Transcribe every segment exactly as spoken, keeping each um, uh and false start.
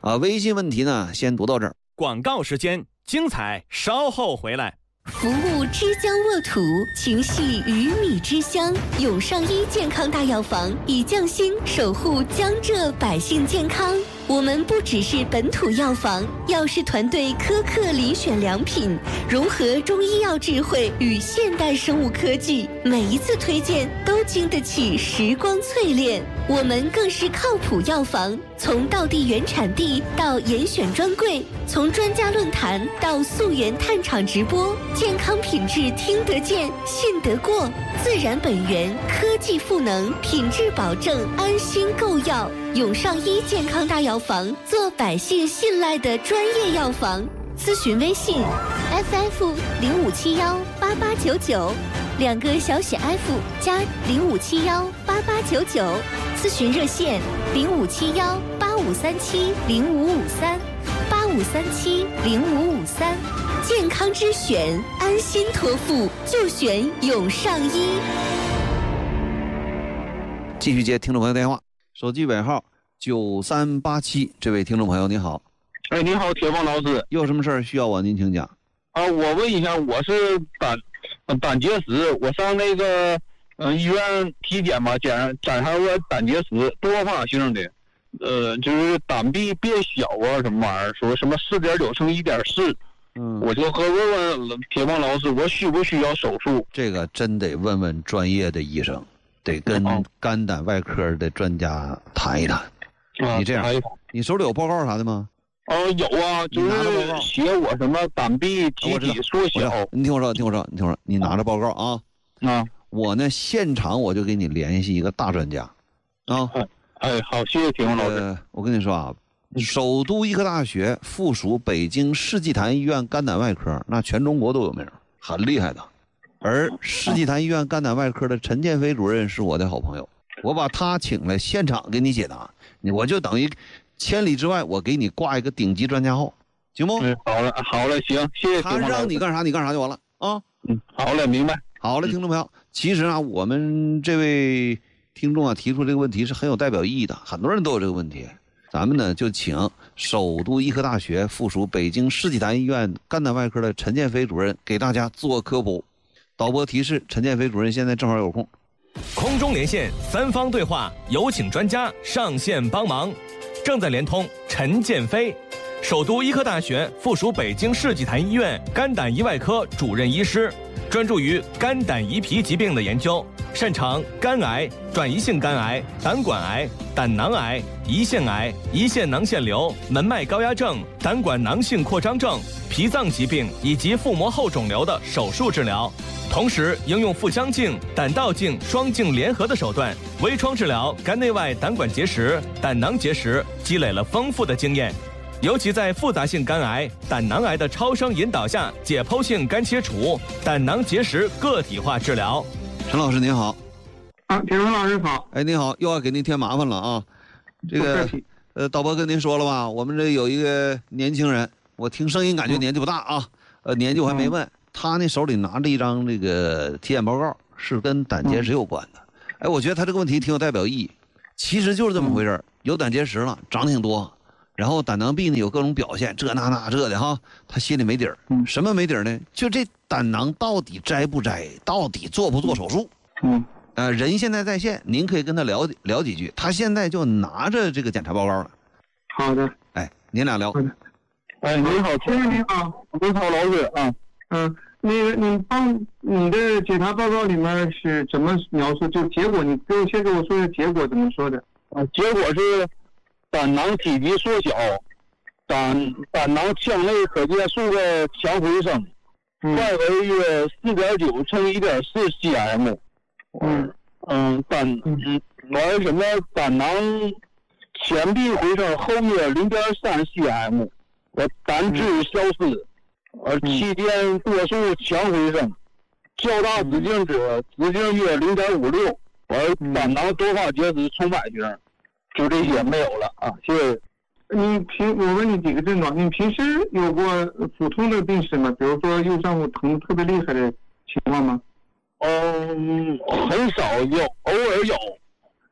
啊，微信问题呢，先读到这儿。 广告时间，精彩稍后回来。 服务之江沃土，情系鱼米之乡。永上医健康大药房以匠心守护江浙百姓健康。我们不只是本土药房，药师团队苛刻遴选良品，融合中医药智慧与现代生物科技，每一次推荐都经得起时光淬炼。我们更是靠谱药房，从道地原产地到严选专柜，从专家论坛到溯源探厂直播，健康品质听得见、信得过，自然本源，科技赋能，品质保证，安心购药。永上医健康大药房，做百姓信赖的专业药房。咨询微信 F F 零五七幺八八九九，两个小写 F 加零五七幺八八九九。咨询热线零五七幺八五三七零五五三八五三七零五五三。健康之选，安心托付，就选永上医。 继续接听众朋友电话，手机尾号九三八七，这位听众朋友你好。 哎，你好，铁棒老师， 有什么事儿需要我？您请讲。 啊，我问一下，我是胆胆结石，我上那个嗯、呃、医院体检嘛，检检查过胆结石，多发性的，呃，就是胆壁变小啊，什么玩意儿，说什么四点九乘一点四，嗯，我就和问问铁棒老师，我需不需要手术？ 这个真得问问专业的医生，得跟肝胆外科的专家谈一谈。 啊、 你这样，你手里有报告啥的吗？ 呃，有啊，就是写我什么胆壁集体缩小。 你听我说，听我说，你听我说，你拿着报告啊。 啊， 我呢现场我就给你联系一个大专家。啊， 哎，好，谢谢铁王老师。 呃，我跟你说啊，首都医科大学附属北京世纪坛医院肝胆外科，那全中国都有名，很厉害的。而世纪坛医院肝胆外科的陈建飞主任是我的好朋友，我把他请来现场给你解答，你我就等于千里之外我给你挂一个顶级专家号，行不？ 嗯，好了，好了，行，谢谢。 他让你干啥你干啥就完了啊。 嗯，好了，明白。 好了，听众朋友，其实啊，我们这位听众啊提出这个问题是很有代表意义的，很多人都有这个问题。咱们呢就请首都医科大学附属北京世纪坛医院肝胆外科的陈建飞主任给大家做科普。导播提示，陈建飞主任现在正好有空。 空中连线，三方对话，有请专家上线帮忙。正在连通陈建飞，首都医科大学附属北京世纪坛医院肝胆胰外科主任医师，专注于肝胆胰脾疾病的研究，擅长肝癌、转移性肝癌、胆管癌、胆囊癌、胰腺癌、胰腺囊腺瘤、门脉高压症、胆管囊性扩张症、脾脏疾病以及腹膜后肿瘤的手术治疗。同时应用腹腔镜、胆道镜双镜联合的手段，微创治疗肝内外胆管结石、胆囊结石，积累了丰富的经验。尤其在复杂性肝癌、胆囊癌的超声引导下，解剖性肝切除、胆囊结石个体化治疗。 陈老师您好。 啊，铁荣老师好。 哎，您好，又要给您添麻烦了啊。这个呃，导播跟您说了吧，我们这有一个年轻人，我听声音感觉年纪不大啊，呃，年纪我还没问。嗯，他那手里拿着一张这个体检报告，是跟胆结石有关的。哎，我觉得他这个问题挺有代表意义。其实就是这么回事，有胆结石了，长挺多，然后胆囊壁呢有各种表现，这那那这的哈，他心里没底儿。什么没底儿呢？就这胆囊到底摘不摘，到底做不做手术？嗯，呃，人现在在线，您可以跟他聊聊几句。他现在就拿着这个检查报告了。 好的。 哎，您俩聊。 哎，您好，先生您好，您好，老师啊。嗯，那个你帮你的检查报告里面是怎么描述？就结果，你给我先给我说说结果怎么说的？啊，结果是胆囊体积缩小，胆胆囊腔内可见数个强回声，外围约四点九乘一点四 cm。嗯嗯，胆嗯完什么胆囊前壁回声后约零点三 cm， 我胆汁消失。而期间多数强回声，较大直径者直径约零点五六，而胆囊多发结石充满型，就这些没有了啊，谢谢。你平我问你几个症状，你平时有过普通的病史吗？比如说右上部疼特别厉害的情况吗？嗯，很少有，偶尔有。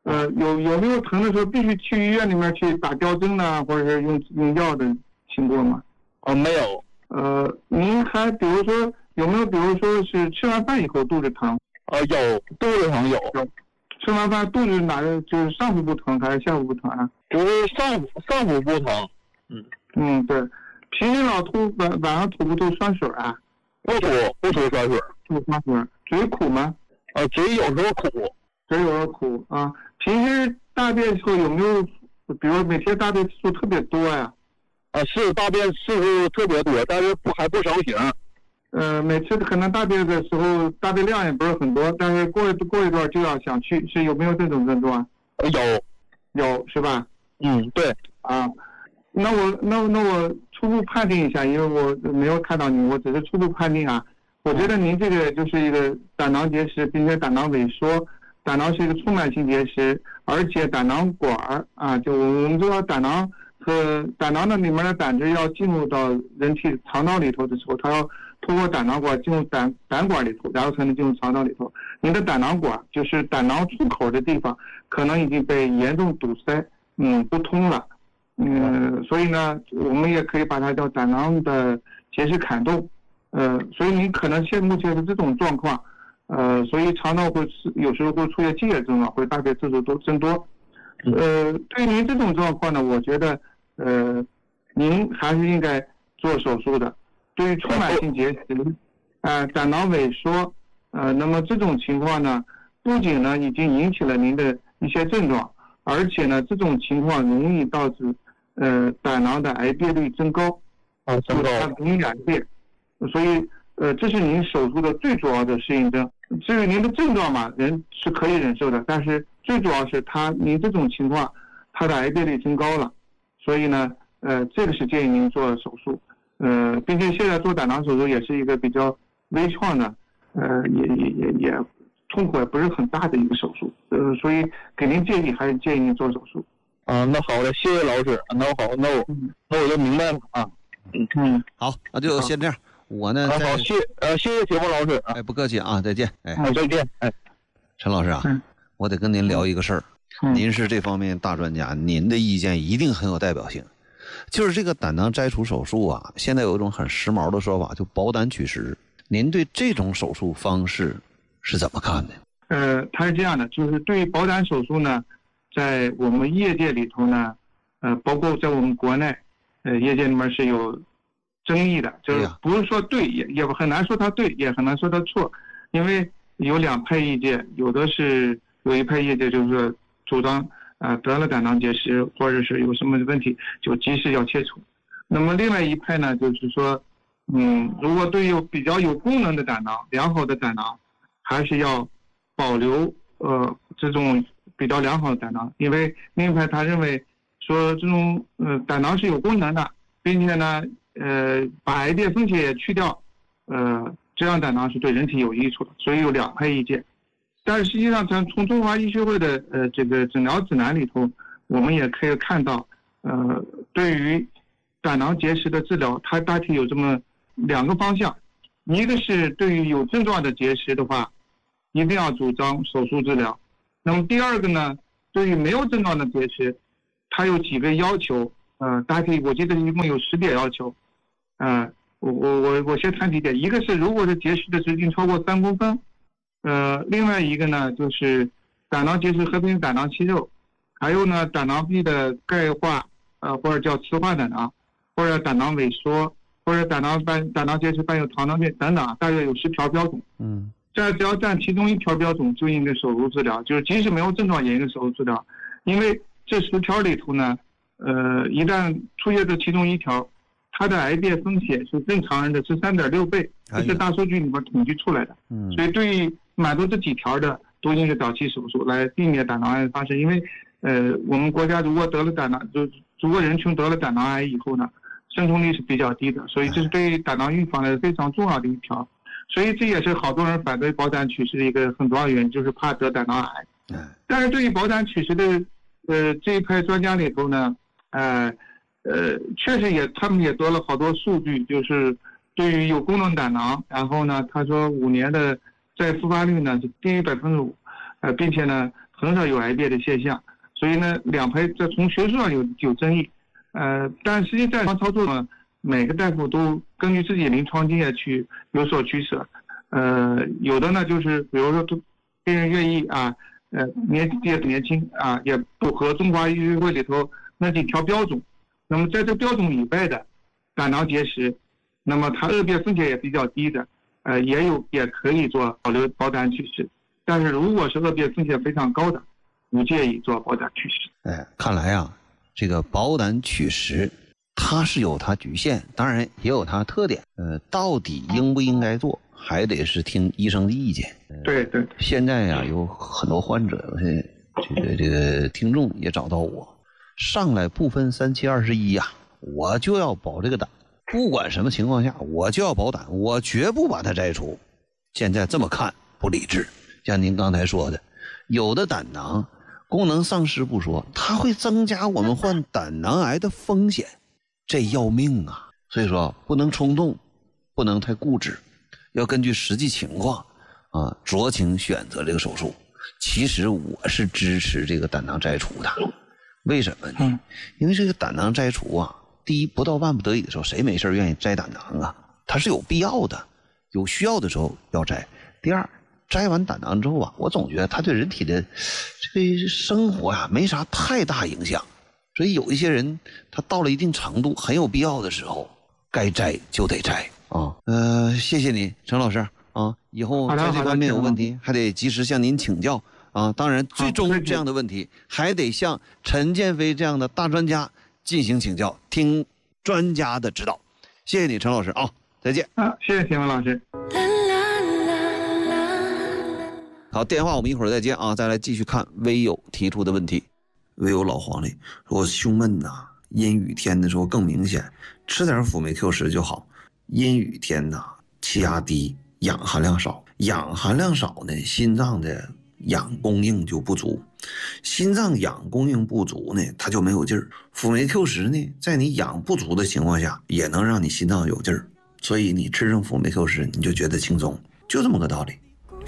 呃，有有没有疼的时候必须去医院里面去打吊针呢，或者是用用药的情况吗？ 哦，没有。 呃，您还比如说有没有，比如说是吃完饭以后肚子疼？ 呃，有肚子疼有。 有。吃完饭肚子哪个就是上腹部疼还是下腹部疼啊？ 就是上腹上腹部疼。 嗯嗯，对。平时老吐晚晚上吐不吐酸水啊？ 不吐不吐酸水。 吐酸水。嘴苦吗？ 呃，嘴有时候苦。 嘴有时候苦啊。平时大便时候有没有，比如每天大便次数特别多呀？ 啊，是大便次数特别多，但是不还不成形。 呃，每次可能大便的时候，大便量也不是很多，但是过一过一段就要想去，是有没有这种症状？ 有， 有是吧？ 嗯，对。 啊，那我那那我初步判定一下，因为我没有看到你，我只是初步判定啊。我觉得您这个就是一个胆囊结石，并且胆囊萎缩，胆囊是一个充满性结石，而且胆囊管儿啊，就我们知道胆囊和胆囊的里面的胆汁要进入到人体肠道里头的时候，它要通过胆囊管进入胆胆管里头，然后才能进入肠道里头。您的胆囊管就是胆囊出口的地方，可能已经被严重堵塞，嗯，不通了，嗯，所以呢，我们也可以把它叫胆囊的结石坎动，呃，所以您可能现目前是这种状况，呃，所以肠道会有时候会出现积液症状，会大便次数都增多，呃，对于您这种状况呢，我觉得，呃，您还是应该做手术的。对于充满性结石，呃，胆囊萎缩，呃，那么这种情况呢，不仅呢已经引起了您的一些症状，而且呢，这种情况容易导致呃胆囊的癌变率增高， 啊，增高， 它容易癌变，所以呃，这是您手术的最主要的适应症。至于您的症状嘛，人是可以忍受的，但是最主要是它您这种情况，它的癌变率增高了，所以呢，呃，这个是建议您做手术。呃，并且现在做胆囊手术也是一个比较微创的，呃，也也也也痛苦也不是很大的一个手术，呃，所以给您建议还是建议您做手术。 啊，那好的，谢谢老师。那好，那我、嗯、那我就明白了啊。 嗯嗯， 好，那就先这样。我呢， 啊、好，谢呃谢谢铁木老师。 哎，不客气啊，再见。哎， 啊、再见。哎， 陈老师啊， 嗯、 我得跟您聊一个事儿、 嗯。 您是这方面大专家，您的意见一定很有代表性。就是这个胆囊摘除手术啊，现在有一种很时髦的说法，就保胆取石。您对这种手术方式是怎么看的？ 呃，它是这样的，就是对于保胆手术呢，在我们业界里头呢，呃，包括在我们国内，呃，业界里面是有争议的，就是不是说对，也也很难说它对，也很难说它错，因为有两派意见，有的是有一派业界就是说主张。啊，得了胆囊结石或者是有什么问题，就及时要切除。那么另外一派呢，就是说，嗯，如果对于比较有功能的胆囊、良好的胆囊，还是要保留呃这种比较良好的胆囊，因为另一派他认为说这种呃胆囊是有功能的，并且呢，呃把癌变风险也去掉，呃这样胆囊是对人体有益处的，所以有两派意见。但是实际上，从从中华医学会的呃这个诊疗指南里头，我们也可以看到，呃，对于胆囊结石的治疗，它大体有这么两个方向，一个是对于有症状的结石的话，一定要主张手术治疗。那么第二个呢，对于没有症状的结石，它有几个要求，呃，大体我记得一共有十点要求，呃，我我我我先谈几点，一个是如果是结石的直径超过三公分。呃，另外一个呢，就是胆囊结石合并胆囊息肉，还有呢，胆囊壁的钙化，呃，或者叫雌化胆囊，或者胆囊萎缩，或者胆囊伴胆囊结石伴有糖尿病等等，大约有十条标准。 嗯， 这只要占其中一条标准，就应该手术治疗，就是即使没有症状也应该手术治疗，因为这十条里头呢，呃，一旦出现这其中一条，它的癌变风险是正常人的十三点六倍，这是大数据里面统计出来的。 嗯， 所以对于满足这几条的都应该早期手术来避免胆囊癌发生，因为呃我们国家如果得了胆囊，就如果人群得了胆囊癌以后呢，生存率是比较低的，所以这是对于胆囊预防的非常重要的一条，所以这也是好多人反对保胆取石的一个很重要原因，就是怕得胆囊癌。但是对于保胆取石的呃这一派专家里头呢，呃呃确实也他们也得了好多数据，就是对于有功能胆囊，然后呢他说五年的再复发率呢是低于百分之五，呃，并且呢， 很少有癌变的现象。所以呢，两排在从学术上有有争议，呃，但实际在操作呢，每个大夫都根据自己临床经验去有所取舍。呃，有的呢就是比如说病人愿意啊，呃，年纪也年轻啊，也符合中华医学会里头那几条标准。那么在这标准以外的胆囊结石，那么它恶变风险也比较低的，呃，也有也可以做保留保胆取石。但是如果是恶变风险非常高的，不建议做保胆取石。 哎，看来啊，这个保胆取石它是有它局限，当然也有它特点。呃，到底应不应该做，还得是听医生的意见。呃、 对对。 现在呀、啊，有很多患者，这个这个听众也找到我，上来不分三七二十一呀，我就要保这个胆，不管什么情况下，我就要保胆，我绝不把它摘除。现在这么看不理智，像您刚才说的，有的胆囊功能丧失不说，它会增加我们患胆囊癌的风险，这要命啊！所以说不能冲动，不能太固执，要根据实际情况啊酌情选择这个手术。其实我是支持这个胆囊摘除的，为什么呢？因为这个胆囊摘除啊，第一，不到万不得已的时候，谁没事愿意摘胆囊啊？它是有必要的，有需要的时候要摘。第二，摘完胆囊之后啊，我总觉得它对人体的这个生活啊没啥太大影响，所以有一些人他到了一定程度很有必要的时候，该摘就得摘啊。呃，谢谢你，陈老师啊，以后在这方面有问题还得及时向您请教啊。当然，最终这样的问题还得向陈建飞这样的大专家进行请教，听专家的指导。谢谢你，陈老师啊，再见。 啊，谢谢田文老师。 好，电话我们一会儿再接啊，再来继续看微友提出的问题。微友老黄历说，我胸闷呐、啊，阴雨天的时候更明显，吃点辅酶 Q 十就好。阴雨天呐、啊，气压低，氧含量少，氧含量少呢，心脏的氧供应就不足，心脏氧供应不足呢，它就没有劲儿。辅酶 Q 十呢，在你氧不足的情况下，也能让你心脏有劲儿，所以你吃上辅酶 Q 十，你就觉得轻松，就这么个道理。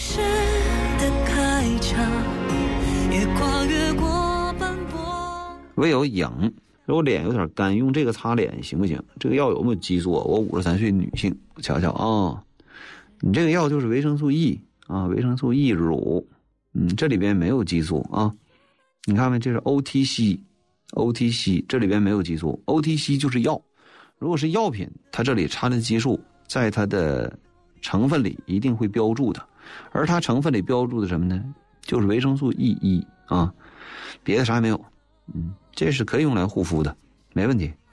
唯有痒，说我脸有点干，用这个擦脸行不行？这个药有没有激素？我五十三岁女性，瞧瞧啊，你这个药就是维生素 E 啊，维生素 E 乳，嗯，这里边没有激素啊。你看没？这是 O T C，O T C 这里边没有激素 ，O T C 就是药。如果是药品，它这里掺的激素，在它的成分里一定会标注的，而它成分里标注的什么呢？就是维生素 E 一啊，别的啥也没有。嗯，这是可以用来护肤的，没问题。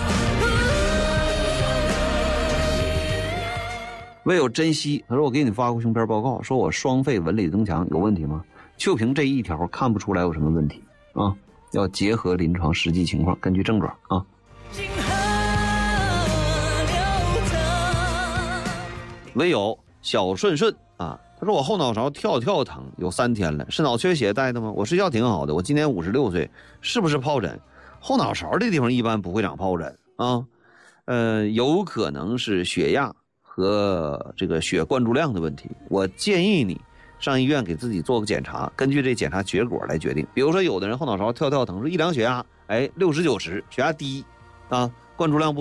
唯有珍惜，他说我给你发过胸片报告，说我双肺纹理增强有问题吗？就凭这一条看不出来有什么问题啊，要结合临床实际情况，根据症状啊。唯有小顺顺啊，他说我后脑勺跳跳疼有三天了，是脑缺血带的吗？我睡觉挺好的，我今年五十六岁，是不是疱疹？后脑勺这地方一般不会长疱疹啊，呃，有可能是血压和这个血灌注量的问题。我建议你上医院给自己做个检查，根据这检查结果来决定。比如说有的人后脑勺跳跳疼，说一量血压，哎，六十九十，血压低啊，灌注量不